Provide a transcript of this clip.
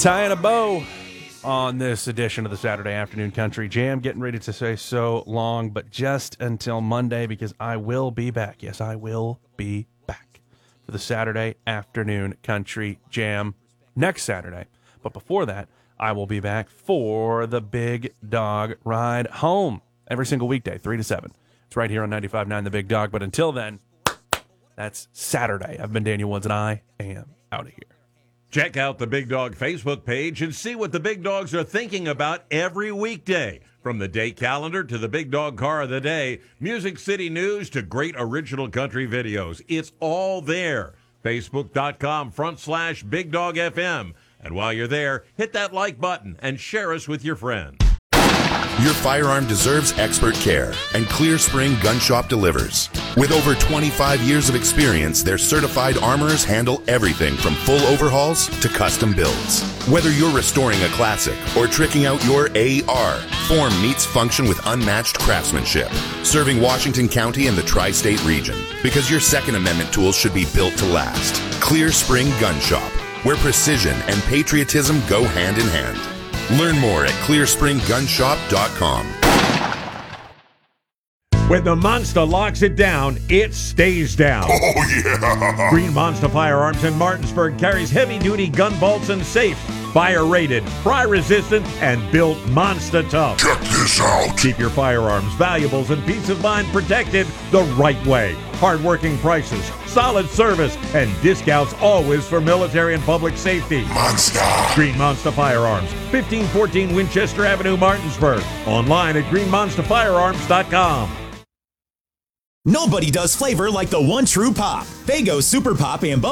Tying a bow on this edition of the Saturday Afternoon Country Jam. Getting ready to say so long, but just until Monday, because I will be back. Yes, I will be back for the Saturday Afternoon Country Jam next Saturday. But before that, I will be back for the Big Dog Ride Home every single weekday, 3 to 7. It's right here on 95.9 The Big Dog. But until then, that's Saturday. I've been Daniel Woods, and I am out of here. Check out the Big Dog Facebook page and see what the Big Dogs are thinking about every weekday. From the day calendar to the Big Dog Car of the Day, Music City News to great original country videos. It's all there. Facebook.com/Big Dog FM. And while you're there, hit that like button and share us with your friends. Your firearm deserves expert care, and Clear Spring Gun Shop delivers. With over 25 years of experience, their certified armorers handle everything from full overhauls to custom builds. Whether you're restoring a classic or tricking out your AR, Form meets function with unmatched craftsmanship, serving Washington County and the tri-state region. Because your Second Amendment tools should be built to last. Clear Spring Gun Shop, where precision and patriotism go hand in hand. Learn more at clearspringgunshop.com. When the Monster locks it down, it stays down. Oh, yeah! Green Monster Firearms in Martinsburg carries heavy-duty gun bolts and safe, fire-rated, fry-resistant, and built monster tough. Check this out! Keep your firearms, valuables, and peace of mind protected the right way. Hard-working prices, solid service, and discounts always for military and public safety. Monster! Green Monster Firearms, 1514 Winchester Avenue, Martinsburg. Online at greenmonsterfirearms.com. Nobody does flavor like the one true Pop. Fago Super Pop and